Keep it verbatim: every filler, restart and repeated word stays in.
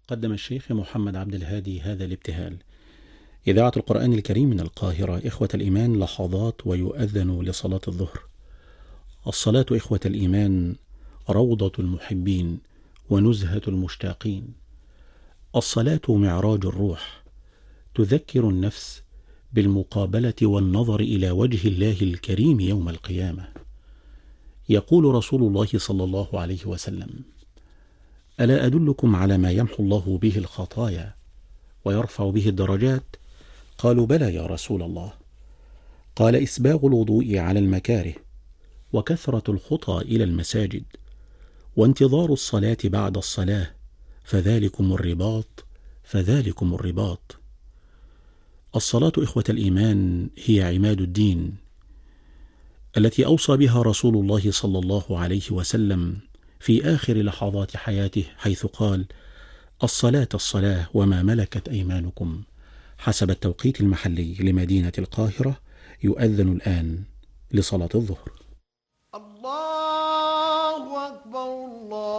قدم الشيخ محمد عبد الهادي هذا الابتهال. إذاعة القرآن الكريم من القاهرة. إخوة الإيمان، لحظات ويؤذن لصلاة الظهر. الصلاة إخوة الإيمان روضة المحبين ونزهة المشتاقين. الصلاة معراج الروح، تذكر النفس بالمقابلة والنظر إلى وجه الله الكريم يوم القيامة. يقول رسول الله صلى الله عليه وسلم: ألا أدلكم على ما يمحو الله به الخطايا ويرفع به الدرجات؟ قالوا: بلى يا رسول الله. قال: إسباغ الوضوء على المكاره، وكثرة الخطى إلى المساجد، وانتظار الصلاة بعد الصلاة، فذلكم الرباط فذلكم الرباط. الصلاة إخوة الإيمان هي عماد الدين، التي أوصى بها رسول الله صلى الله عليه وسلم في آخر لحظات حياته، حيث قال: الصلاة الصلاة وما ملكت أيمانكم. حسب التوقيت المحلي لمدينة القاهرة يؤذن الآن لصلاة الظهر. الله أكبر الله